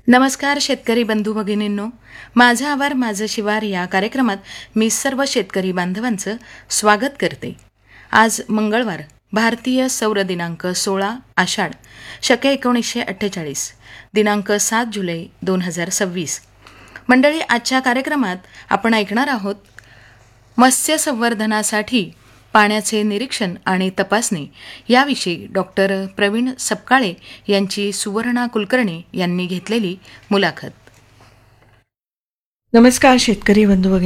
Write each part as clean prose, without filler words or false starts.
नमस्कार शेतकरी बंधू भगिनींनो, माझा आवार माझं शिवार या कार्यक्रमात मी सर्व शेतकरी बांधवांचं स्वागत करते. आज मंगळवार, भारतीय सौर दिनांक 16 आषाढ शके 1948, दिनांक 7 जुलै 2026. मंडळी, आजच्या कार्यक्रमात आपण ऐकणार आहोत मत्स्य संवर्धनासाठी पाण्याचे निरीक्षण आणि तपासणी याविषयी डॉक्टर प्रवीण सपकाळे यांची सुवर्णा कुलकर्णी यांनी घेतलेली मुलाखत. नमस्कार शेतकरी बंधू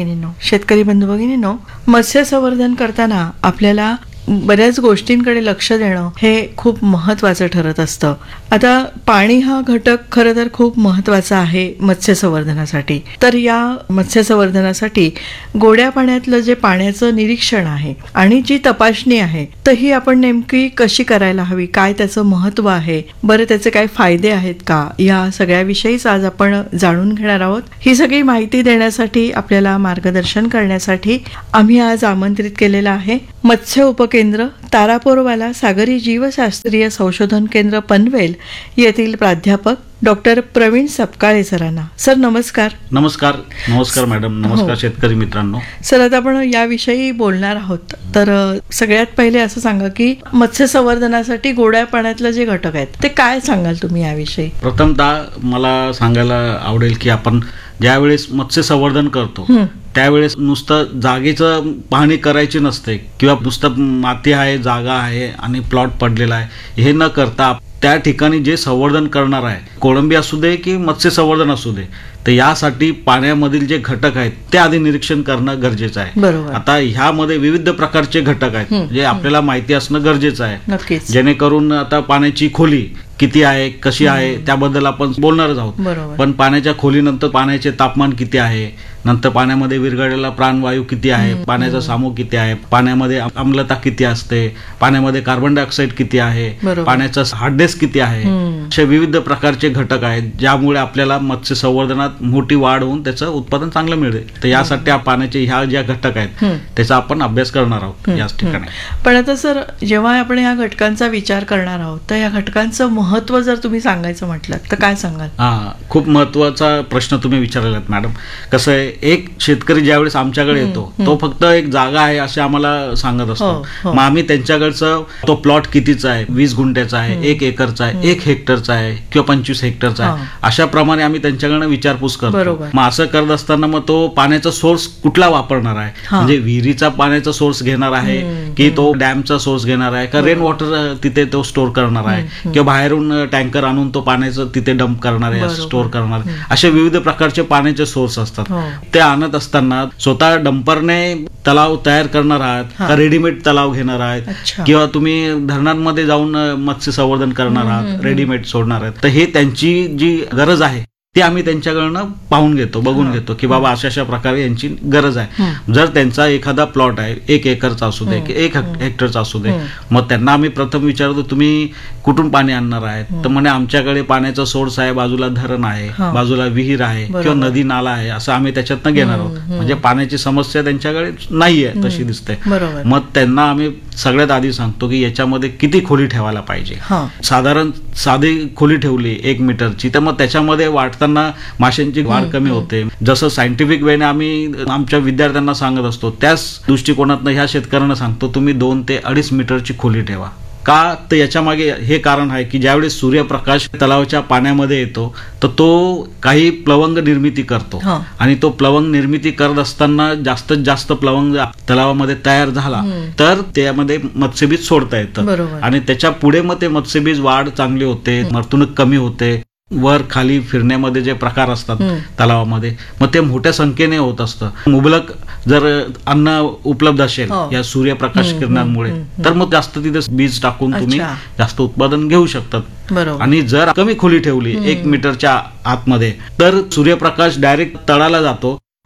भगिनींनो, मत्स्य संवर्धन करताना आपल्याला बऱ्याच गोष्टींकडे लक्ष देणं हे खूप महत्त्वाचं ठरत असतं. आता पाणी हा घटक खरं तर खूप महत्त्वाचा आहे मत्स्य संवर्धनासाठी. तर या मत्स्य संवर्धनासाठी गोड्या पाण्यातलं जे पाण्याचं निरीक्षण आहे आणि जी तपासणी आहे तर ही आपण नेमकी कशी करायला हवी, काय त्याचं महत्त्व आहे, बरं त्याचे काय फायदे आहेत का, या सगळ्याविषयीच आज आपण जाणून घेणार आहोत. ही सगळी माहिती देण्यासाठी, आपल्याला मार्गदर्शन करण्यासाठी आम्ही आज आमंत्रित केलेलं आहे मत्स्य उपकेंद्र तारापोरवाला सागरी जीवशास्त्रीय संशोधन केंद्र पनवेल येथील प्राध्यापक डॉक्टर प्रवीण सपकाळे सरांना. सर नमस्कार. नमस्कार मॅडम. नमस्कार शेतकरी मित्रांनो. सर, आता आपण याविषयी बोलणार आहोत. तर सगळ्यात पहिले असं सांगा की मत्स्य संवर्धनासाठी गोड्या पाण्यातले जे घटक आहेत ते काय सांगाल तुम्ही याविषयी? प्रथमतः मला सांगायला आवडेल की आपण ज्यावेळेस मत्स्य संवर्धन करतो त्यावेळेस नुसतं जागेचं पाहणी करायची नसते किंवा नुसतं माती आहे, जागा आहे आणि प्लॉट पडलेला आहे हे न करता त्या ठिकाणी जे संवर्धन करणार आहे, कोळंबी असू दे की मत्स्य संवर्धन असू दे, तर यासाठी पाण्यामधील जे घटक आहेत ते आधी निरीक्षण करणं गरजेचं आहे. बरोबर. आता ह्यामध्ये विविध प्रकारचे घटक आहेत जे आपल्याला माहिती असणं गरजेचं आहे. नक्कीच. जेणेकरून आता पाण्याची खोली किती आहे, कशी आहे त्याबद्दल आपण बोलणारच आहोत. पण पाण्याच्या खोलीनंतर पाण्याचे तापमान किती आहे, नंतर पाण्यामध्ये विरघळलेला प्राणवायू किती आहे, पाण्याचा सामू किती आहे, पाण्यामध्ये आम्लता किती असते, पाण्यामध्ये कार्बन डायऑक्साईड किती आहे, पाण्याचा हार्डनेस किती आहे, असे विविध प्रकारचे घटक आहेत ज्यामुळे आपल्याला मत्स्य संवर्धनात मोठी वाढ होऊन त्याचं उत्पादन चांगलं मिळेल. तर यासाठी पाण्याचे ह्या ज्या घटक आहेत त्याचा आपण अभ्यास करणार आहोत याच ठिकाणी. पण आता सर, जेव्हा आपण या घटकांचा विचार करणार आहोत तर या घटकांचं महत्व जर तुम्ही सांगायचं म्हटलं तर काय सांगाल? खूप महत्वाचा प्रश्न तुम्ही विचारलात मॅडम. कसं आहे, एक शेतकरी ज्यावेळेस आमच्याकडे येतो तो फक्त एक जागा आहे असे आम्हाला सांगत असतो. मग आम्ही त्यांच्याकडचं तो प्लॉट कितीचा आहे, 20 गुंठ्याचा आहे, 1 एकरचा आहे, 1 हेक्टरचा आहे किंवा 25 हेक्टरचा आहे, अशा प्रमाणे आम्ही त्यांच्याकडनं विचारपूस करतो. मग असं करत असताना मग तो पाण्याचा सोर्स कुठला वापरणार आहे, म्हणजे विहिरीचा पाण्याचा सोर्स घेणार आहे की तो डॅमचा सोर्स घेणार आहे का रेन वॉटर तिथे तो स्टोर करणार आहे किंवा बाहेरून टँकर आणून तो पाण्याचं तिथे डंप करणार आहे, स्टोर करणार आहे. असे विविध प्रकारचे पाण्याचे सोर्स असतात. ते आणत असताना स्वतः डंपरने तलाव तयार करणार आहात का रेडीमेड तलाव घेणार आहेत किंवा तुम्ही धरणांमध्ये जाऊन मत्स्य संवर्धन करणार आहात, रेडीमेड सोडणार आहेत, तर हे त्यांची जी गरज आहे ते आम्ही त्यांच्याकडनं पाहून घेतो, बघून घेतो की बाबा अशा प्रकारे यांची गरज आहे. जर त्यांचा एखादा प्लॉट आहे 1 एकरचा असू दे की 1 हेक्टरचा असू दे, मग त्यांना आम्ही प्रथम विचारतो तुम्ही कुठून पाणी आणणार आहेत, तर म्हणे आमच्याकडे पाण्याचा सोर्स आहे, बाजूला धरण आहे, बाजूला विहीर आहे किंवा नदी नाला आहे, असं आम्ही त्याच्यातनं घेणार आहोत. म्हणजे पाण्याची समस्या त्यांच्याकडे नाहीये तशी दिसते. मग त्यांना आम्ही सगळ्यात आधी सांगतो की याच्यामध्ये किती खोली ठेवायला पाहिजे. साधारण साधी खोली ठेवली 1 मीटरची तर मग त्याच्यामध्ये वाढताना माशांची वाढ कमी होते. जसं सायंटिफिक वेने आम्ही आमच्या विद्यार्थ्यांना सांगत असतो त्याच दृष्टिकोनातनं ह्या शेतकऱ्यांना सांगतो तुम्ही 2 ते 2.5 मीटरची खोली ठेवा. का, तर याच्या मागे हे कारण आहे की ज्यावेळेस सूर्यप्रकाश तलावाच्या पाण्यामध्ये येतो तर तो काही प्लवंग निर्मिती करतो आणि तो प्लवंग निर्मिती करत असताना जास्तीत जास्त प्लवंग तलावामध्ये तयार झाला तर त्यामध्ये मत्स्यबीज सोडता येतं आणि त्याच्या पुढे मग ते मत्स्यबीज वाढ चांगली होते, मर्तुणूक कमी होते, वर खाली फिरण्यामध्ये जे प्रकार असतात तलावामध्ये मग ते मोठ्या संख्येने होत असतं. मुबलक जर अन्न उपलब्ध असेल या सूर्यप्रकाश किरणांमुळे तर मग जास्त तिथे बीज टाकून तुम्ही जास्त उत्पादन घेऊ शकतात. आणि जर कमी खोली ठेवली 1 मीटरच्या आतमध्ये तर सूर्यप्रकाश डायरेक्ट तळाला जातो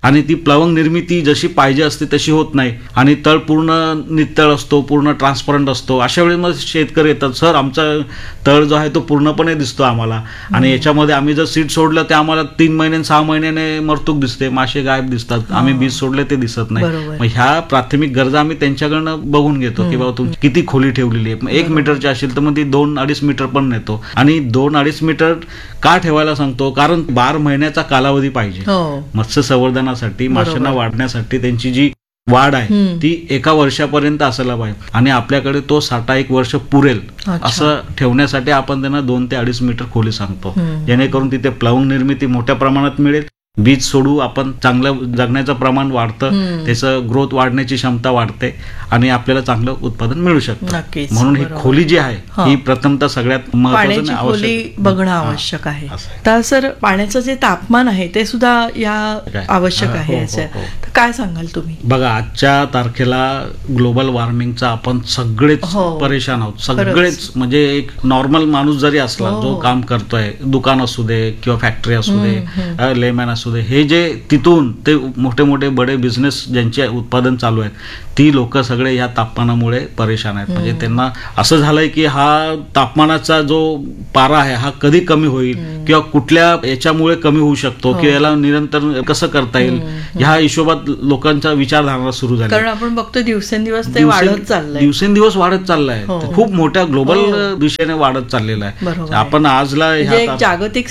आणि ती प्लवंग निर्मिती जशी पाहिजे असते तशी होत नाही आणि तळ पूर्ण नितळ असतो, पूर्ण ट्रान्सपरंट असतो. अशा वेळी मग शेतकरी येतात, सर आमचा तळ जो आहे तो पूर्णपणे दिसतो आम्हाला आणि याच्यामध्ये आम्ही जर सीड सोडलं ते आम्हाला 3 महिने 6 महिन्याने मरतूक दिसते, मासे गायब दिसतात, आम्ही बीज सोडले ते दिसत नाही. मग ह्या प्राथमिक गरजा आम्ही त्यांच्याकडनं बघून घेतो की बाबा तुम्ही किती खोली ठेवलेली आहे. 1 मीटरची असेल तर मग ती 2-2.5 मीटर पण नेतो. आणि 2-2.5 मीटर का ठेवायला सांगतो, कारण 12 महिन्याचा कालावधी पाहिजे मत्स्य संवर्धनासाठी, माशांना वाढण्यासाठी. त्यांची जी वाढ आहे ती 1 वर्षापर्यंत असायला पाहिजे आणि आपल्याकडे तो साठा 1 वर्ष पुरेल असं ठेवण्यासाठी आपण त्यांना 2 ते 2.5 मीटर खोली सांगतो, जेणेकरून तिथे प्लवंग निर्मिती मोठ्या प्रमाणात मिळेल. बीज सोडू आपण चांगलं जगण्याचं प्रमाण वाढतं, त्याचं ग्रोथ वाढण्याची क्षमता वाढते आणि आपल्याला चांगलं उत्पादन मिळू शकतं. म्हणून ही खोली जी आहे ही प्रथमतः सगळ्यात महत्त्वाचं खोली बघणं आवश्यक आहे. तर सर पाण्याचं जे तापमान आहे ते सुद्धा या आवश्यक आहे. काय सांगाल तुम्ही? बघा, आजच्या तारखेला ग्लोबल वॉर्मिंगचा आपण सगळेच परेशान आहोत. सगळेच म्हणजे एक नॉर्मल माणूस जरी असला जो काम करतोय, दुकान असू दे किंवा फॅक्टरी असू दे, लेमॅन असू दे, हे जे तिथून ते मोठे मोठे बडे बिझनेस ज्यांचे उत्पादन चालू आहेत, ती लोक सगळे या तापमानामुळे परेशान आहेत. म्हणजे त्यांना असं झालंय की हा तापमानाचा जो पारा आहे हा कधी कमी होईल किंवा कुठल्या याच्यामुळे कमी होऊ शकतो किंवा याला निरंतर कसं करता येईल, ह्या हिशोबात लोकांचा विचारधारणा सुरू झाली. कारण आपण बघतो दिवसेंदिवस ते वाढत चाललंय, दिवसेंदिवस वाढत चाललाय, खूप मोठ्या ग्लोबल दिशेने वाढत चाललेला आहे. आपण आजला जागतिक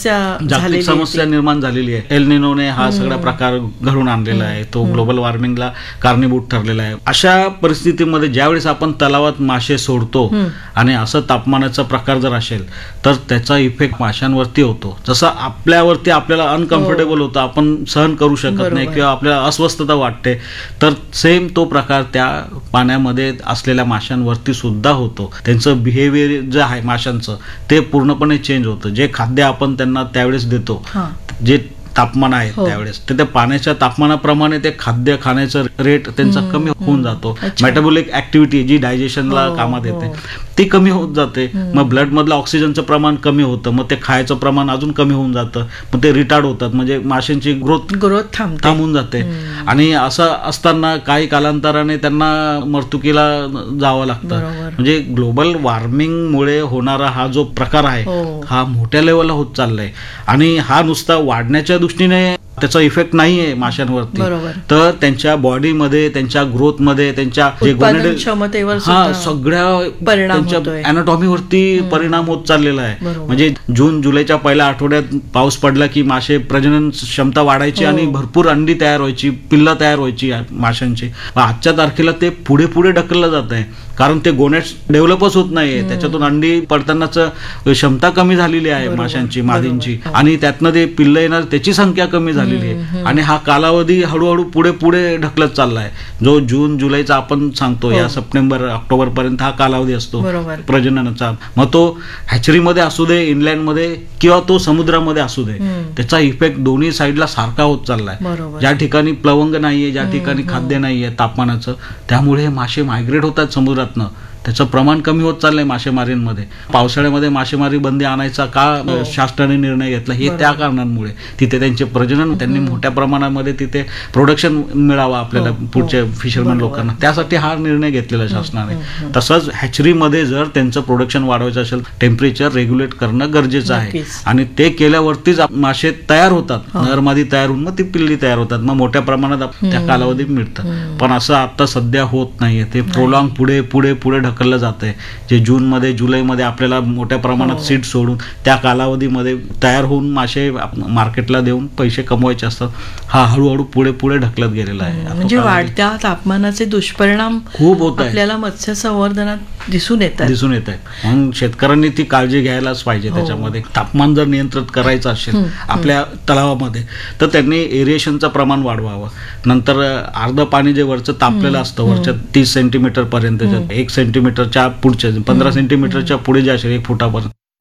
समस्या निर्माण झालेली आहे. एल निनोने हा सगळा प्रकार घडून आणलेला आहे, तो ग्लोबल वॉर्मिंगला कारणीभूत ठरलेला आहे. अशा परिस्थितीमध्ये ज्यावेळेस आपण तलावात मासे सोडतो आणि असं तापमानाचा प्रकार जर असेल तर त्याचा इफेक्ट माशांवरती होतो. जसं आपल्यावरती आपल्याला अनकम्फर्टेबल होतं, आपण सहन करू शकत नाही किंवा आपल्याला अस्वस्थता वाटते, तर सेम तो प्रकार त्या पाण्यामध्ये असलेल्या माशांवरती सुद्धा होतो. त्यांचं बिहेवियर जे आहे माशांचं ते पूर्णपणे चेंज होतं. जे खाद्य आपण त्यांना त्यावेळेस देतो, जे तापमान आहे त्यावेळेस, तर त्या पाण्याच्या तापमानाप्रमाणे ते खाद्य खाण्याचं रेट त्यांचा कमी होऊन जातो. मेटाबॉलिक ऍक्टिव्हिटी जी डायजेशनला कामात येते ती कमी होत जाते. मग ब्लड मधलं ऑक्सिजनचं प्रमाण कमी होतं, मग ते खायचं प्रमाण अजून कमी होऊन जातं, मग ते रिटार्ड होतात, म्हणजे माशांची ग्रोथ थांबून जाते. आणि असं असताना काही कालांतराने त्यांना मर्तुकीला जावं लागतं. म्हणजे ग्लोबल वॉर्मिंगमुळे होणारा हा जो प्रकार आहे हा मोठ्या लेवलला होत चाललाय आणि हा नुसता वाढण्याच्या दृष्टीने त्याचा इफेक्ट नाहीये माशांवरती, तर त्यांच्या बॉडीमध्ये, त्यांच्या ग्रोथमध्ये, त्यांच्या क्षमतेवर सगळ्या त्यांच्या अॅनाटॉमीवरती परिणाम होत चाललेला आहे. म्हणजे जून जुलैच्या पहिल्या आठवड्यात पाऊस पडला की मासे प्रजनन क्षमता वाढायची आणि भरपूर अंडी तयार व्हायची, पिल्ला तयार व्हायची माशांची. आजच्या तारखेला ते पुढे पुढे ढकललं जात आहे, कारण ते गोनेट्स डेव्हलपच होत नाहीये, त्याच्यातून अंडी पडतानाच क्षमता कमी झालेली आहे माशांची, मादींची, आणि त्यातनं ते पिल्लं येणार त्याची संख्या कमी झालेली आहे. आणि हा कालावधी हळूहळू पुढे पुढे ढकलत चाललाय. जो जून जुलैचा आपण सांगतो या सप्टेंबर ऑक्टोबर पर्यंत हा कालावधी असतो प्रजननाचा. मग तो हॅचरीमध्ये असू दे, इनलँडमध्ये किंवा तो समुद्रामध्ये असू दे, त्याचा इफेक्ट दोन्ही साईडला सारखा होत चाललाय. ज्या ठिकाणी प्लवंग नाहीये, ज्या ठिकाणी खाद्य नाहीये तापमानाचं, त्यामुळे मासे मायग्रेट होतात समुद्रातनं, त्याचं प्रमाण कमी होत चाललंय मासेमारीमध्ये. पावसाळ्यामध्ये मासेमारी बंदी आणायचा का शासनाने निर्णय घेतला, हे त्या कारणांमुळे. तिथे त्यांचे प्रजनन, त्यांनी मोठ्या प्रमाणामध्ये तिथे प्रोडक्शन मिळावं आपल्याला पुढच्या फिशरमॅन लोकांना, त्यासाठी हा निर्णय घेतलेला शासनाने. तसंच हॅचरीमध्ये जर त्यांचं प्रोडक्शन वाढवायचं असेल, टेम्परेचर रेग्युलेट करणं गरजेचं आहे आणि ते केल्यावरतीच मासे तयार होतात, नरमादी तयार होऊन मग ती पिल्ली तयार होतात, मग मोठ्या प्रमाणात त्या कालावधीत मिळतं. पण असं आता सध्या होत नाहीये, ते प्रोलॉंग पुढे पुढे पुढे ढकललं जात आहे. जे जूनमध्ये जुलैमध्ये आपल्याला मोठ्या प्रमाणात सीड सोडून त्या कालावधीमध्ये तयार होऊन मासे मार्केटला देऊन पैसे कमवायचे असतात, हा हळूहळू पुढे पुढे ढकलत गेलेला आहे. म्हणजे वाढत्या तापमानाचे दुष्परिणाम खूप होत आहेत, आपल्याला मत्स्य संवर्धनात दिसून येत आहे. म्हणून शेतकऱ्यांनी ती काळजी घ्यायलाच पाहिजे. त्याच्यामध्ये तापमान जर नियंत्रित करायचं असेल आपल्या तलावामध्ये, तर त्यांनी एरिएशनचं प्रमाण वाढवावं. नंतर अर्ध पाणी जे वरचं तापलेलं असतं, वरच्या 30 सेंटीमीटर पर्यंत, 1 सेंटीमीटरच्या पुढच्या 15 सेंटीमीटरच्या पुढे जे असेल 1 फुटापर्यंत,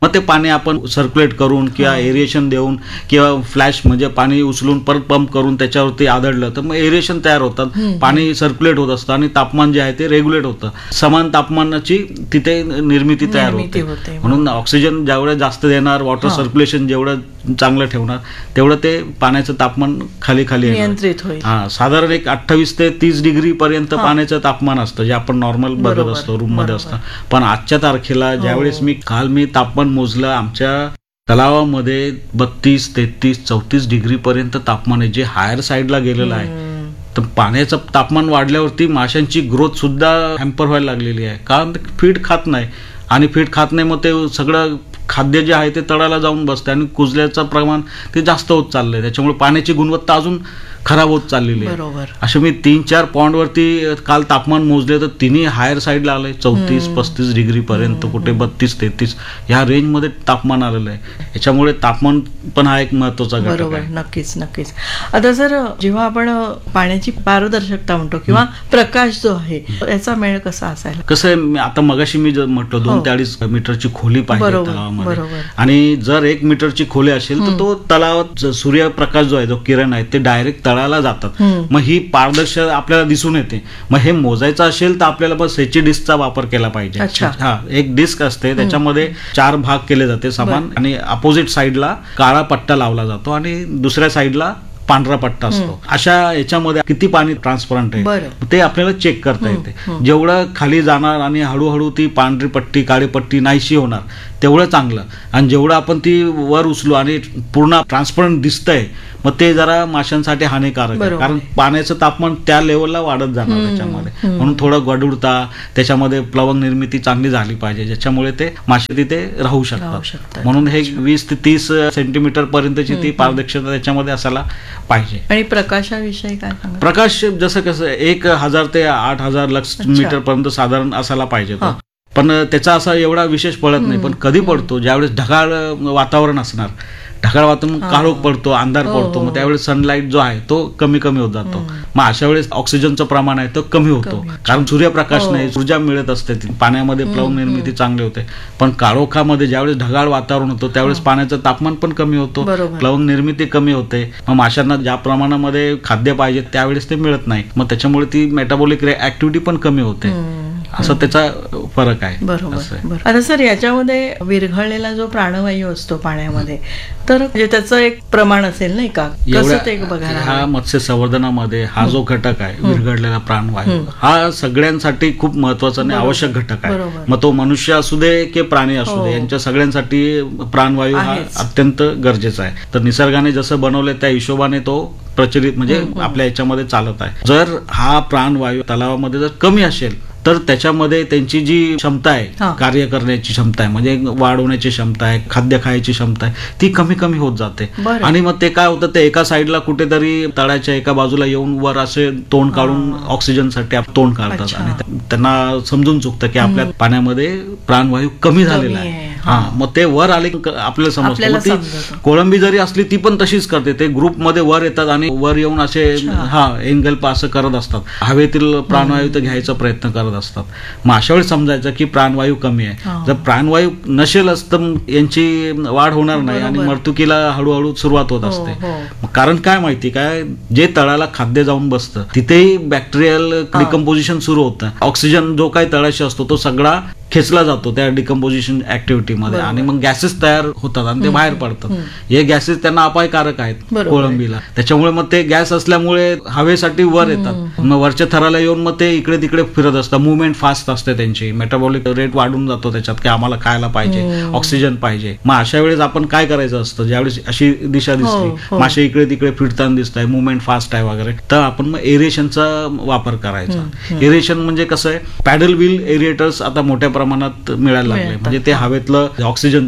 मग ते पाणी आपण सर्क्युलेट करून किंवा एरिएशन देऊन किंवा फ्लॅश म्हणजे पाणी उचलून परत पंप करून त्याच्यावरती आदळलं तर मग एरिएशन तयार होतात, पाणी सर्क्युलेट होत असतं आणि तापमान जे आहे ते रेग्युलेट होतं. समान तापमानाची तिथे निर्मिती तयार होते. म्हणून ऑक्सिजन जेवढं जास्त देणार, वॉटर सर्क्युलेशन जेवढं चांगलं ठेवणार, तेवढं ते पाण्याचं तापमान खाली नियंत्रित होईल. साधारण एक 28 ते 30 डिग्री पर्यंत पाण्याचं तापमान असतं, जे आपण नॉर्मल बघत असतो रूम मध्ये असतं. पण आजच्या तारखेला ज्यावेळेस मी तापमान मोजलं, आमच्या तलावामध्ये 32, 33, 34 डिग्री पर्यंत तापमान आहे, जे हायर साईडला गेलेलं आहे. तर पाण्याचं तापमान वाढल्यावरती माशांची ग्रोथ सुद्धा हॅम्पर व्हायला लागलेली आहे, कारण फीड खात नाही. आणि फीड खात नाही, मग ते सगळं खाद्य जे आहे ते तळाला जाऊन बसते आणि कुजल्याचं प्रमाण ते जास्त होत चाललंय. त्याच्यामुळे पाण्याची गुणवत्ता अजून खराब होत चाललेली आहे. असे मी 3-4 पॉइंटवरती काल तापमान मोजले तर तिन्ही हायर साईडला आलंय, 34-35 डिग्री पर्यंत, कुठे 32-33 ह्या रेंजमध्ये तापमान आलेलं आहे. याच्यामुळे तापमान पण हा एक महत्वाचा घटक आहे. नक्कीच. आता सर, जेव्हा आपण पाण्याची पारदर्शकता म्हणतो किंवा प्रकाश जो आहे याचा मेळ कसा असायला? कसं आहे, आता मगाशी मी म्हटलं 2 ते 2.5 मीटरची खोली पाहिजे तलावामध्ये, आणि जर 1 मीटरची खोली असेल तर तो तलावात सूर्यप्रकाश जो आहे, जो किरण आहे, ते डायरेक्ट तळाला जातात. मग ही पारदर्शक आपल्याला दिसून येते. मग हे मोजायचं असेल तर आपल्याला बस याची डिस्कचा वापर केला पाहिजे. एक डिस्क असते, त्याच्यामध्ये 4 भाग केले जाते समान, आणि अपोजिट साईडला काळा पट्टा लावला जातो आणि दुसऱ्या साईडला पांढरा पट्टा असतो. अशा याच्यामध्ये किती पाणी ट्रान्सपरंट आहे ते आपल्याला चेक करता येते. जेवढं खाली जाणार आणि हळूहळू ती पांढरी पट्टी काळी पट्टी नाहीशी होणार तेवढं चांगलं, आणि जेवढं आपण ती वर उचलू आणि पूर्ण ट्रान्सपरंट दिसतंय मग ते जरा माशांसाठी हानिकारक आहे, कारण पाण्याचं तापमान त्या लेवलला वाढत जाणार त्याच्यामध्ये. म्हणून थोडं गडूडता, त्याच्यामध्ये प्लवंग निर्मिती चांगली झाली पाहिजे, ज्याच्यामुळे ते मासे तिथे राहू शकतात. म्हणून हे 20 ते 30 सेंटीमीटर पर्यंतची ती पारदर्शकता त्याच्यामध्ये असायला पाहिजे. आणि प्रकाशाविषयी काय सांगा? प्रकाश जसं कसं 1000 ते 8000 लक्स मीटर पर्यंत साधारण असायला पाहिजे. पण त्याचा असा एवढा विशेष पडत नाही. पण कधी पडतो, ज्यावेळेस ढगाळ वातावरण असणार, ढगाळ वातावरण काळोख पडतो, अंधार पडतो, मग त्यावेळेस सनलाईट जो आहे तो कमी होत जातो. मग अशा वेळेस ऑक्सिजनचं प्रमाण आहे तो कमी होतो, कारण सूर्यप्रकाश नाही, ऊर्जा मिळत असते, पाण्यामध्ये प्लवंग निर्मिती चांगली होते. पण काळोखामध्ये ज्यावेळेस ढगाळ वातावरण होतं त्यावेळेस पाण्याचं तापमान पण कमी होतो, प्लवंग निर्मिती कमी होते. मग माशांना ज्या प्रमाणामध्ये खाद्य पाहिजे त्यावेळेस ते मिळत नाही, मग त्याच्यामुळे ती मेटाबॉलिक ऍक्टिव्हिटी पण कमी होते. असं त्याचा फरक आहे. बरोबर. आता सर, याच्यामध्ये विरघळलेला जो प्राणवायू असतो पाण्यामध्ये, तर त्याचं एक प्रमाण असेल नाही का? कसं ते बघायला? हा मत्स्य संवर्धनामध्ये हा जो घटक आहे विरघळलेला प्राणवायू, हा सगळ्यांसाठी खूप महत्वाचा आणि आवश्यक घटक आहे. मग तो मनुष्य असू दे की प्राणी असू दे, यांच्या सगळ्यांसाठी प्राणवायू हा अत्यंत गरजेचा आहे. तर निसर्गाने जसं बनवलंय त्या हिशोबाने तो प्रचलित म्हणजे आपल्या याच्यामध्ये चालत आहे. जर हा प्राणवायू तलावामध्ये जर कमी असेल तर त्याच्यामध्ये त्यांची जी क्षमता आहे, कार्य करण्याची क्षमता आहे, म्हणजे वाढवण्याची क्षमता आहे, खाद्य खायची क्षमता आहे, ती कमी होत जाते. आणि मग ते काय होतं, ते एका साईडला कुठेतरी तळ्याच्या एका बाजूला येऊन वर असे तोंड काढून ऑक्सिजनसाठी तोंड काढतात, आणि त्यांना समजून चुकतं की आपल्या पाण्यामध्ये प्राणवायू कमी झालेला आहे. मग ते वर आले आपल्याला समजतं. मग ती कोळंबी जरी असली ती पण तशीच करते, ते ग्रुपमध्ये वर येतात आणि वर येऊन असे एंगल्प असं करत असतात, हवेतील प्राणवायू तर घ्यायचा प्रयत्न करत असतात. मग अशा वेळी समजायचं की प्राणवायू कमी आहे. जर प्राणवायू नसेलच तर यांची वाढ होणार नाही आणि मर्तुकीला हळूहळू सुरुवात होत असते. कारण काय माहिती काय, जे तळाला खाद्य जाऊन बसतं तिथेही बॅक्टेरियल डिकम्पोजिशन सुरू होतं. ऑक्सिजन जो काही तळाशी असतो तो सगळा खेचला जातो त्या डिकम्पोजिशन ऍक्टिव्हिटीमध्ये, आणि मग गॅसेस तयार होतात आणि ते बाहेर पडतात. हे गॅसेस त्यांना अपायकारक आहेत कोळंबीला. त्याच्यामुळे मग ते गॅस असल्यामुळे हवेसाठी वर येतात, मग वरच्या थराला येऊन मग ते इकडे तिकडे फिरत असतात. मुवमेंट फास्ट असते त्यांची, मेटाबॉलिक रेट वाढून जातो त्याच्यात की आम्हाला खायला पाहिजे, ऑक्सिजन पाहिजे. मग अशा वेळेस आपण काय करायचं असतं, ज्यावेळेस अशी दिशा दिसली, मासे इकडे तिकडे फिरताना दिसत आहे, मुवमेंट फास्ट आहे वगैरे, तर आपण मग एरिएशनचा वापर करायचा. एरिएशन म्हणजे कसं आहे, पॅडल व्हील एरिएटर्स आता मोठ्या प्रमाणात मिळायला लागले. म्हणजे ते हवेतलं ऑक्सिजन जे आहे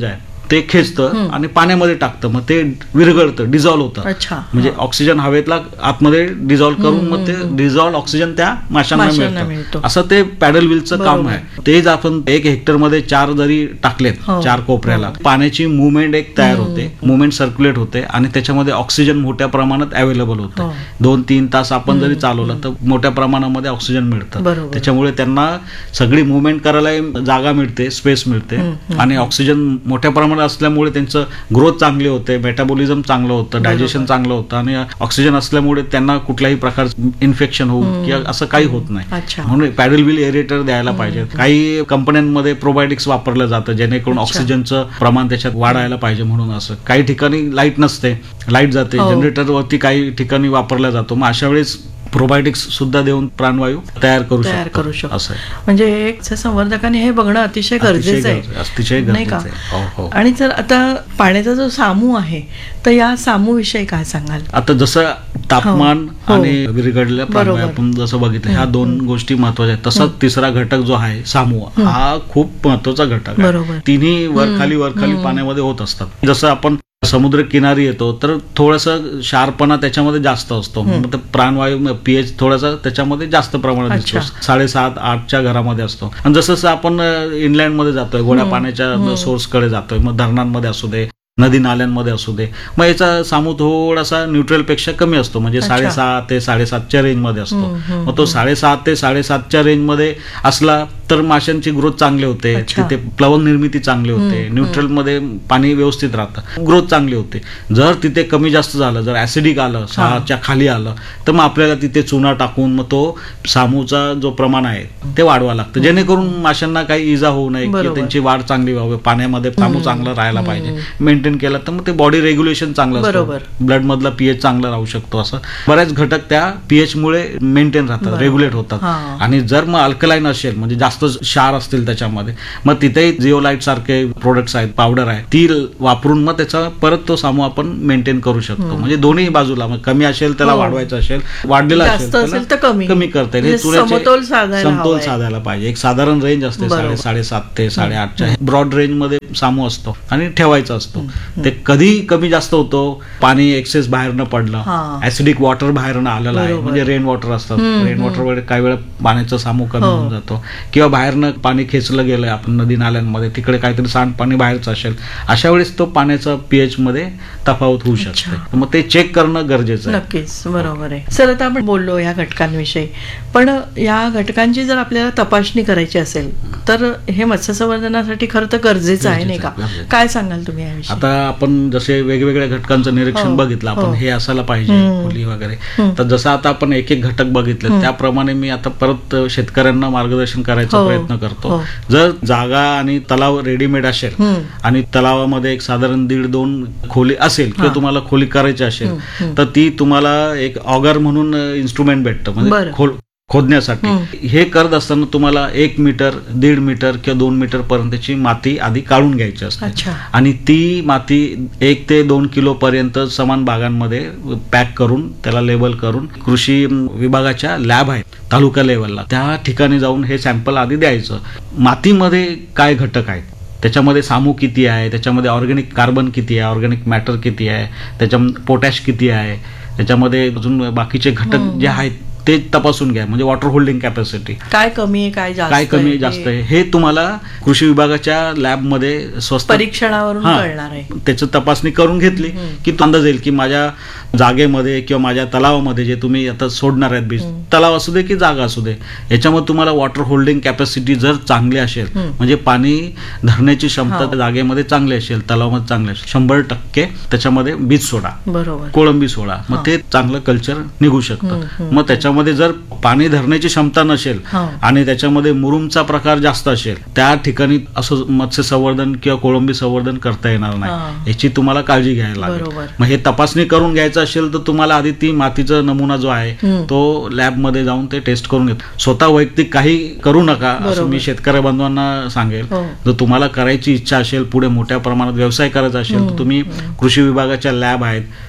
ते खेचतं आणि पाण्यामध्ये टाकतं, मग ते विरघळतं, डिझॉल्व्ह होतं. अच्छा. म्हणजे ऑक्सिजन हवेतला आतमध्ये डिझॉल्व्ह करून मग ते डिझॉल्व्ह ऑक्सिजन त्या माशांना मिळतो. मिळतं. असं ते पॅडल व्हीलचं काम आहे. तेच आपण 1 हेक्टरमध्ये 4 जरी टाकलेत 4 कोपऱ्याला, पाण्याची मुवमेंट एक तयार होते, मुवमेंट सर्क्युलेट होते आणि त्याच्यामध्ये ऑक्सिजन मोठ्या प्रमाणात अवेलेबल होतं. 2-3 तास आपण जरी चालवलं तर मोठ्या प्रमाणामध्ये ऑक्सिजन मिळतं. त्याच्यामुळे त्यांना सगळी मुवमेंट करायला जागा मिळते, स्पेस मिळते आणि ऑक्सिजन मोठ्या प्रमाणात असल्यामुळे त्यांचं ग्रोथ चांगली होते, मेटाबॉलिझम चांगलं होतं, डायजेशन चांगलं होतं आणि ऑक्सिजन असल्यामुळे त्यांना कुठल्याही प्रकारचं इन्फेक्शन होऊ किंवा असं काही होत नाही. म्हणून पॅडल व्हील एरेटर द्यायला पाहिजे. काही कंपन्यांमध्ये प्रोबायोटिक्स वापरलं जातं जेणेकरून ऑक्सिजनचं प्रमाण त्याच्यात वाढायला पाहिजे म्हणून. असं काही ठिकाणी लाईट नसते, लाईट जाते, जनरेटरवरती काही ठिकाणी वापरला जातो, मग अशा वेळेस प्रोबायोटिक्स सुद्धा देऊन प्राणवायू तयार करू शकतो. असं म्हणजे एक संवर्धकाने हे बघणं अतिशय गरजेचं आहे, अतिशय नाही का? आणि जर आता पाण्याचा जो सामू आहे तर या सामूविषयी काय सांगाल? आता जसं तापमान आणि विरघळलेल्या प्राणवायू आपण जसं बघितलं, ह्या 2 गोष्टी महत्वाच्या आहेत. तसंच तिसरा घटक जो आहे सामू, हा खूप महत्वाचा घटक आहे. तिन्ही वरखाली पाण्यामध्ये होत असतात. जसं आपण समुद्र किनारी येतो तर थोडंसं क्षारपणा त्याच्यामध्ये जास्त असतो, मग प्राणवायू पीएच थोडासा त्याच्यामध्ये जास्त प्रमाणात दिसतो, 7.5-8च्या घरामध्ये असतो. आणि जसं आपण इनलँड मध्ये जातोय, गोड्या पाण्याच्या सोर्स कडे जातोय, मग धरणांमध्ये असू दे, नदी नाल्यांमध्ये असू दे, मग याचा सामू थोडासा न्यूट्रल पेक्षा कमी असतो, म्हणजे 6.5 ते 7.5च्या रेंजमध्ये असतो. मग तो 6.5 ते 7.5च्या रेंजमध्ये असला तर माशांची ग्रोथ चांगली होते, तिथे प्लवक निर्मिती चांगली होते, न्यूट्रल मध्ये पाणी व्यवस्थित राहतं, ग्रोथ चांगली होते. जर तिथे कमी जास्त झालं, जर ऍसिडिक आलं, 6च्या खाली आलं, तर मग आपल्याला तिथे चुना टाकून मग तो सामूचा जो प्रमाण आहे ते वाढवा लागतं, जेणेकरून माशांना काही इजा होऊ नये किंवा त्यांची वाढ चांगली व्हावी, पाण्यामध्ये सामू चांगला राहायला पाहिजे. मेंटेन केला तर मग ते बॉडी रेग्युलेशन चांगलं असतं, ब्लड मधला पीएच चांगला राहू शकतो. असं बरेच घटक त्या पीएच मुळे मेंटेन राहतात, रेग्युलेट होतात. आणि जर मग अल्कलाईन असेल, म्हणजे जास्त क्षार असतील त्याच्यामध्ये, मग तिथेही जिओलाइट सारखे प्रोडक्ट्स आहेत, पावडर आहे, ती वापरून मग त्याचा परत तो सामू आपण मेंटेन करू शकतो. म्हणजे दोन्ही बाजूला, मग कमी असेल त्याला वाढवायचं असेल, वाढलेला असेल तर कमी करता येईल. समतोल साधायला पाहिजे. एक साधारण रेंज असते 7.5 ते 8.5च्या ब्रॉड रेंज मध्ये सामू असतो आणि ठेवायचा असतो. ते कधी कमी जास्त होतो, पाणी एक्सेस बाहेर न पडलं, ऍसिडिक वॉटर बाहेर न आलेलं आहे, म्हणजे रेन वॉटर असतात, रेन वॉटर मध्ये काही वेळा पाण्याचा सामू कमी होऊन जातो, किंवा बाहेरनं पाणी खेचलं गेलंय आपण नदी नाल्यांमध्ये, तिकडे काहीतरी सांडपाणी बाहेरचं असेल, अशा वेळेस तो पाण्याचा पीएच मध्ये तफावत होऊ शकते. मग ते चेक करणं गरजेचं आहे. नक्कीच, बरोबर आहे सर. आता आपण बोललो या घटकांविषयी, पण या घटकांची जर आपल्याला तपासणी करायची असेल तर हे मत्स्य संवर्धनासाठी खरं तर गरजेचं आहे, नाही का? काय सांगाल तुम्ही याविषयी? आता आपण जसे वेगवेगळ्या घटकांचं निरीक्षण बघितलं आपण, हे असायला पाहिजे खोली वगैरे, तर जसं आता आपण एक एक घटक बघितले त्याप्रमाणे मी आता परत शेतकऱ्यांना मार्गदर्शन करायचा प्रयत्न करतो. जर जागा आणि तलाव रेडीमेड असेल आणि तलावामध्ये एक साधारण 1.5-2 खोली असेल किंवा तुम्हाला खोली करायची असेल, तर ती तुम्हाला एक ऑगर म्हणून इन्स्ट्रुमेंट भेटतं, म्हणजे खोदण्यासाठी. हे करत असताना तुम्हाला 1 मीटर, 1.5 मीटर किंवा 2 मीटर पर्यंतची माती आधी काढून घ्यायची असते आणि ती माती 1 ते 2 किलो पर्यंत समान भागांमध्ये पॅक करून त्याला लेबल करून कृषी विभागाच्या लॅब आहेत तालुका लेवलला, त्या ठिकाणी जाऊन हे सॅम्पल आधी द्यायचं. मातीमध्ये काय घटक आहेत, त्याच्यामध्ये सामू किती आहे, त्याच्यामध्ये ऑर्गॅनिक कार्बन किती आहे, ऑर्गॅनिक मॅटर किती आहे, त्याच्यामध्ये पोटॅश किती आहे, त्याच्यामध्ये अजून बाकीचे घटक जे आहेत ते तपासून घ्या. म्हणजे वॉटर होल्डिंग कॅपॅसिटी काय कमी आहे, काय कमी जास्त आहे, हे तुम्हाला कृषी विभागाच्या लॅबमध्ये स्वस्त परीक्षणावरून कळणार आहे. त्याची तपासणी करून घेतली की अंदाज येईल की माझ्या जागेमध्ये किंवा माझ्या तलावामध्ये जे तुम्ही आता सोडणार आहेत बीज, तलाव असू दे की जागा असू दे, याच्यामध्ये तुम्हाला वॉटर होल्डिंग कॅपॅसिटी जर चांगली असेल, म्हणजे पाणी धरण्याची क्षमता त्या जागेमध्ये चांगली असेल, तलावामध्ये चांगली असेल, 100% त्याच्यामध्ये बीज सोडा, कोळंबी सोडा, मग ते चांगलं कल्चर निघू शकतं. मग त्याच्यामध्ये जर पाणी धरण्याची क्षमता नसेल आणि त्याच्यामध्ये मुरुमचा प्रकार जास्त असेल, त्या ठिकाणी असं मत्स्य संवर्धन किंवा कोळंबी संवर्धन करता येणार नाही, याची तुम्हाला काळजी घ्यायला लागेल. मग हे तपासणी करून घ्यायचं असेल तर तुम्हाला आधी ती मातीचा नमुना जो आहे तो लॅब मध्ये जाऊन ते टेस्ट करून घेतो. स्वतः वैयक्तिक काही करू नका असं मी शेतकरी बांधवांना सांगेल. जर तुम्हाला करायची इच्छा असेल, पुढे मोठ्या प्रमाणात व्यवसाय करायचा असेल, तर तुम्ही कृषी विभागाच्या लॅब आहेत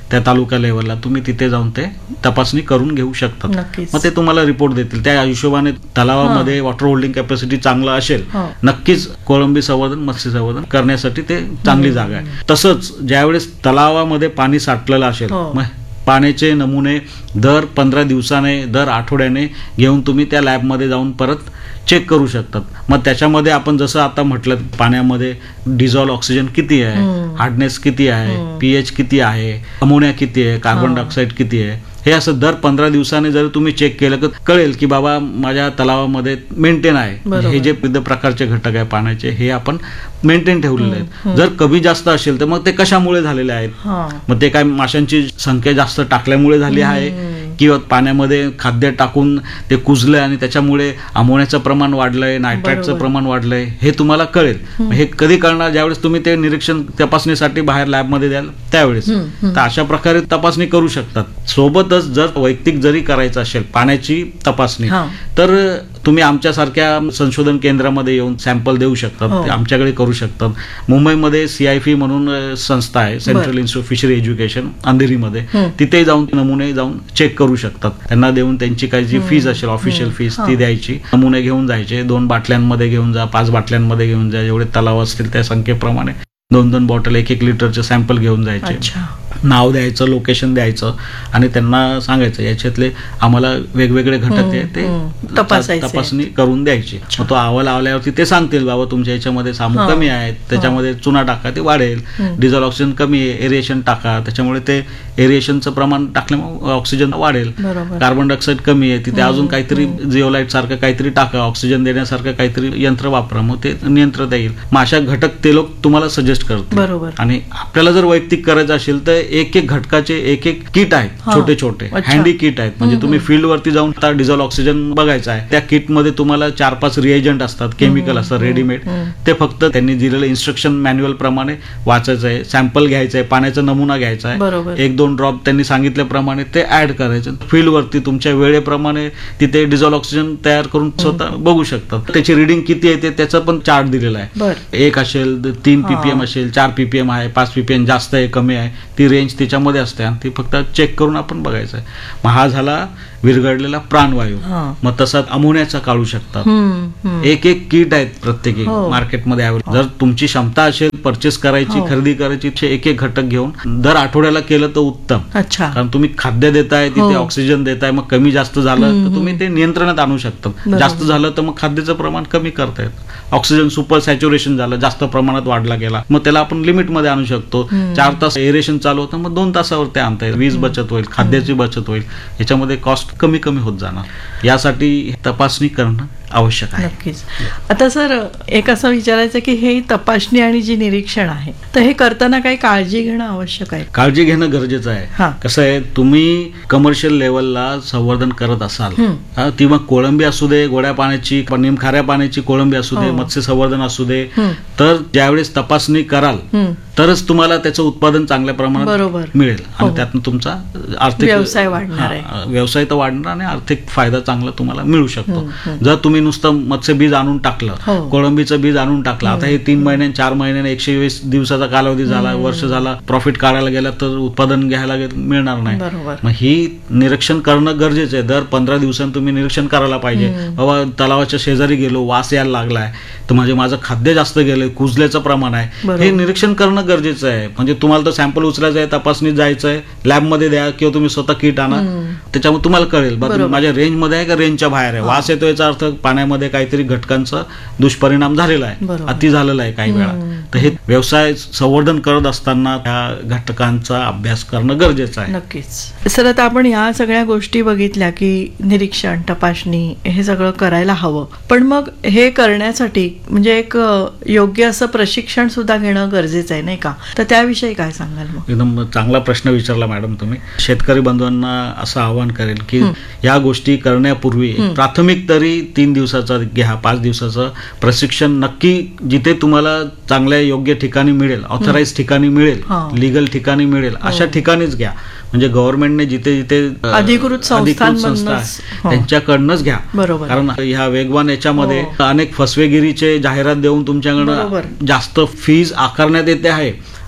त्या तालुका लेवलला तुम्ही तिथे जाऊन ते तपासणी करून घेऊ शकतात. नक्कीच. मग ते तुम्हाला रिपोर्ट देतील. त्या हिशोबाने तलावामध्ये वॉटर होल्डिंग कॅपॅसिटी चांगलं असेल, हो. नक्कीच कोळंबी संवर्धन, मत्स्य संवर्धन करण्यासाठी ते चांगली जागा आहे. तसंच ज्यावेळेस तलावामध्ये पाणी साठलेलं असेल, हो. मग पाण्याचे नमुने दर 15 दिवसाने, दर आठवड्याने घेऊन तुम्ही त्या लॅबमध्ये जाऊन परत चेक करू शकतात. मग त्याच्यामध्ये आपण जसं आता म्हटलं, पाण्यामध्ये डिझॉल्व ऑक्सिजन किती आहे, हार्डनेस किती आहे, पीएच किती आहे, अमोनिया किती आहे, कार्बन डायऑक्साईड किती आहे, हे असं दर 15 दिवसाने जर तुम्ही चेक केलं तर कळेल की बाबा माझ्या तलावामध्ये मेंटेन आहे. बरोबर. हे जे विविध प्रकारचे घटक आहे पाण्याचे, हे आपण मेंटेन ठेवलेले आहेत. जर कमी जास्त असेल तर मग ते कशामुळे झालेले आहेत? हा. मग ते काय माशांची संख्या जास्त टाकल्यामुळे झाली आहे, किंवा पाण्यामध्ये खाद्य टाकून ते कुजलंय आणि त्याच्यामुळे अमोनियाचं प्रमाण वाढलंय, नायट्राईटचं बरोबर. प्रमाण वाढलंय, हे तुम्हाला कळेल. हे कधी कळणार? ज्यावेळेस तुम्ही ते निरीक्षण तपासणीसाठी बाहेर लॅबमध्ये द्याल त्यावेळेस. तर अशा प्रकारे तपासणी करू शकतात. सोबतच जर वैयक्तिक जरी करायचं असेल पाण्याची तपासणी, हा. तर तुम्ही आमच्यासारख्या संशोधन केंद्रामध्ये येऊन सॅम्पल देऊ शकतात. हो. ते आमच्याकडे करू शकतात. मुंबईमध्ये CIFE म्हणून संस्था आहे, सेंट्रल इन्स्टिट्यूट फिशरी एज्युकेशन, अंधेरीमध्ये. तिथे जाऊन नमुने जाऊन चेक करू शकतात. त्यांना देऊन त्यांची काही जी फीज असेल, ऑफिशियल फीज, ती द्यायची. नमुने घेऊन जायचे. 2 बाटल्यांमध्ये घेऊन जा, 5 बाटल्यांमध्ये घेऊन जा, जेवढे तलाव असतील त्या संख्येप्रमाणे 2-2 बॉटल, 1-1 लिटरचे सॅम्पल घेऊन जायचे. अच्छा. नाव द्यायचं, लोकेशन द्यायचं आणि त्यांना सांगायचं याच्यातले आम्हाला वेगवेगळे घटक आहे ते तपासायचे. तपासणी करून द्यायची. मग तो अहवाल आल्यावरती ते सांगतील बाबा तुमच्या याच्यामध्ये सामू कमी आहेत, त्याच्यामध्ये चुना टाका, ते वाढेल. डिझॉल्व ऑक्सिजन कमी आहे, एरिएशन टाका, त्याच्यामुळे ते एरिएशनचं प्रमाण टाकल्यामुळे ऑक्सिजन वाढेल. बरोबर. कार्बन डायऑक्साईड कमी आहे, तिथे अजून काहीतरी जिओलाइट सारखं काहीतरी टाका, ऑक्सिजन देण्यासारखं काहीतरी यंत्र वापरा, मग ते नियंत्रणता येईल. मग अशा घटक ते लोक तुम्हाला सजेस्ट करतील. बरोबर. आणि आपल्याला जर वैयक्तिक करायचं असेल तर एक घटकाचे एक किट आहेत, छोटे छोटे हँडी किट आहेत. म्हणजे तुम्ही फील्ड वरती जाऊन डिझॉल्व ऑक्सिजन बघायचं आहे, त्या किट मध्ये तुम्हाला 4-5 रिएजंट असतात, केमिकल असतात रेडीमेड. ते फक्त त्यांनी दिलेलं इन्स्ट्रक्शन मॅन्युअल प्रमाणे वाचायचं आहे, सॅम्पल घ्यायचं आहे, पाण्याचा नमुना घ्यायचा आहे, 1-2 ड्रॉप त्यांनी सांगितल्याप्रमाणे ते ऍड करायचं. फील्ड वरती तुमच्या वेळेप्रमाणे तिथे डिझॉल्व ऑक्सिजन तयार करून स्वतः बघू शकतात. त्याची रिडिंग किती येते त्याचा पण चार्ट दिलेला आहे. 1 असेल, 3 ppm असेल, 4 ppm आहे, 5 ppm जास्त आहे, कमी आहे, ती रेंज त्याच्यामध्ये असते आणि ती फक्त चेक करून आपण बघायचं आहे. मग हा झाला विरघडलेला प्राणवायू. मग तसाच अमोनियाचा काढू शकतात. एक किट आहेत प्रत्येकी मार्केटमध्ये अवेलेबल. जर तुमची क्षमता असेल परचेस करायची, खरेदी करायची, एक घटक घेऊन दर आठवड्याला केलं तर उत्तम. कारण तुम्ही खाद्य देताय, तिथे ऑक्सिजन देताय. मग कमी जास्त झालं तर तुम्ही ते नियंत्रणात आणू शकता. जास्त झालं तर मग खाद्याचं प्रमाण कमी करता येतं. ऑक्सिजन सुपर सॅच्युरेशन झालं, जास्त प्रमाणात वाढला गेला, मग त्याला आपण लिमिटमध्ये आणू शकतो. 4 तास एरेशन चालू होतं, मग 2 तासावर ते आणता येईल. वीज बचत होईल, खाद्याची बचत होईल, याच्यामध्ये कॉस्ट कमी कमी होत जाणार. यासाठी तपासणी करणं आवश्यक आहे. नक्कीच. आता सर, एक असं विचारायचं की हे तपासणी आणि जी निरीक्षण आहे, तर हे करताना काही काळजी घेणं आवश्यक आहे? काळजी घेणं गरजेचं आहे. कसं आहे, तुम्ही कमर्शियल लेवलला संवर्धन करत असाल, ती मग कोळंबी असू दे, गोड्या पाण्याची, निमखाऱ्या पाण्याची कोळंबी असू दे, मत्स्य संवर्धन असू दे, तर ज्यावेळेस तपासणी कराल तरच तुम्हाला त्याचं उत्पादन चांगल्या प्रमाणात मिळेल आणि त्यातून तुमचा आर्थिक व्यवसाय वाढणार आहे. व्यवसाय तर वाढणार आणि आर्थिक फायदा चांगला तुम्हाला मिळू शकतो. जर तुम्ही नुसतं मत्स्य बीज आणून टाकलं, कोळंबीचं बीज आणून टाकलं, आता हे 3 महिने 4 महिन्याने 120 दिवसाचा कालावधी झाला, वर्ष झाला, प्रॉफिट काढायला गेला तर उत्पादन घ्यायला मिळणार नाही. मग ही निरीक्षण करणं गरजेचं आहे. दर 15 दिवसांनी तुम्ही निरीक्षण करायला पाहिजे. बाबा तलावाच्या शेजारी गेलो, वास यायला लागलाय, तर म्हणजे माझं खाद्य जास्त गेलंय, कुजल्याचं प्रमाण आहे, हे निरीक्षण करणं गरजेचं आहे. म्हणजे तुम्हाला तर सॅम्पल उचलायचं आहे, तपासणीत जायचं आहे, लॅबमध्ये द्या किंवा तुम्ही स्वतः किट आणा, त्याच्यामुळे तुम्हाला कळेल माझ्या रेंजमध्ये आहे का रेंजच्या बाहेर आहे. वास येतो याचा अर्थ पाण्यामध्ये काहीतरी घटकांचा दुष्परिणाम झालेला आहे, अति झालेला आहे काही वेळा. तर हे व्यवसाय संवर्धन करत असताना त्या घटकांचा अभ्यास करणं गरजेचं आहे. नक्कीच. सर, आता आपण या सगळ्या गोष्टी बघितल्या की निरीक्षण, तपासणी हे सगळं करायला हवं, पण मग हे करण्यासाठी म्हणजे एक योग्य असं प्रशिक्षण सुद्धा घेणं गरजेचं आहे, नाही का? तर त्याविषयी काय सांगाल? मग एकदम चांगला प्रश्न विचारला मॅडम तुम्ही. शेतकरी बंधूंना असं आवाहन करेल की या गोष्टी करण्यापूर्वी प्राथमिक तरी 3 दिवसाचा घ्या, 5 दिवसाचं प्रशिक्षण नक्की जिथे तुम्हाला चांगल्या योग्य ठिकाणी मिळेल, ऑथराइज ठिकाणी मिळेल, लिगल ठिकाणी मिळेल, अशा ठिकाणीच घ्या. म्हणजे गव्हर्नमेंटने जिथे जिथे अधिकृत संस्था त्यांच्याकडनंच घ्या. कारण ह्या वेगवान याच्यामध्ये अनेक फसवेगिरीचे जाहिरात देऊन तुमच्याकडनं जास्त फीज आकारण्यात येते आहे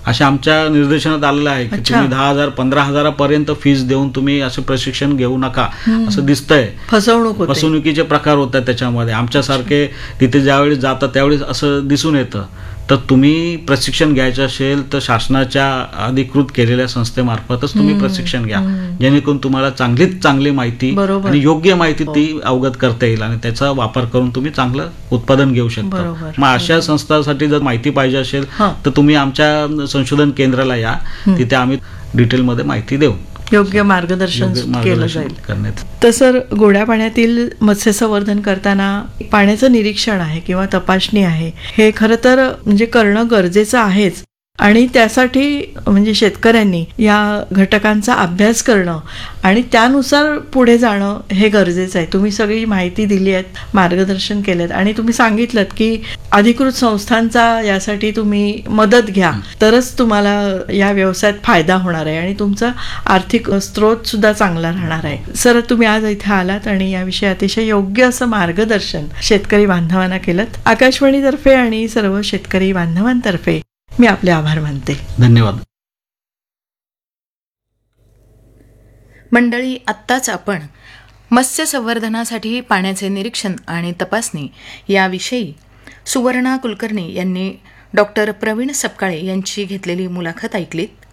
अशा आमच्या निर्देशनात आलेलं आहे की अच्छा. तुम्ही 10,000 15,000 फीस देऊन तुम्ही असं प्रशिक्षण घेऊ नका असं दिसतंय. फसवणूक होते. फसवणुकीचे प्रकार होतात त्याच्यामध्ये. आमच्यासारखे तिथे ज्यावेळी जातात त्यावेळी असं दिसून येतं. तर तुम्ही प्रशिक्षण घ्यायचं असेल तर शासनाच्या अधिकृत केलेल्या संस्थेमार्फतच तुम्ही प्रशिक्षण घ्या, जेणेकरून तुम्हाला चांगलीच चांगली माहिती बरोबर. आणि योग्य माहिती ती अवगत करता येईल आणि त्याचा वापर करून तुम्ही चांगलं उत्पादन घेऊ शकता. बरोबर. मग अशा संस्थांसाठी जर माहिती पाहिजे असेल हां. तर तुम्ही आमच्या संशोधन केंद्राला या, तिथे आम्ही डिटेलमध्ये माहिती देऊ. योग्य मार्गदर्शन योग्य केलं मार्गदर्शन जाईल. करण्यात. तर सर, गोड्या पाण्यातील मत्स्य संवर्धन करताना पाण्याचं निरीक्षण आहे किंवा तपासणी आहे, हे खरं तर म्हणजे करणं गरजेचं आहेच. आणि त्यासाठी म्हणजे शेतकऱ्यांनी या घटकांचा अभ्यास करणं आणि त्यानुसार पुढे जाणं हे गरजेचं आहे. तुम्ही सगळी माहिती दिली आहेत, मार्गदर्शन केलं आणि तुम्ही सांगितलं की अधिकृत संस्थांचा यासाठी तुम्ही मदत घ्या, तरच तुम्हाला या व्यवसायात फायदा होणार आहे आणि तुमचा आर्थिक स्रोत सुद्धा चांगला राहणार आहे. सर, तुम्ही आज इथे आलात आणि याविषयी अतिशय योग्य असं मार्गदर्शन शेतकरी बांधवांना केलं. आकाशवाणीतर्फे आणि सर्व शेतकरी बांधवांतर्फे मी आपले आभार मानते. धन्यवाद. मंडळी, आत्ताच आपण मत्स्य संवर्धनासाठी पाण्याचे निरीक्षण आणि तपासणी याविषयी सुवर्णा कुलकर्णी यांनी डॉक्टर प्रवीण सपकाळे यांची घेतलेली मुलाखत ऐकलीत.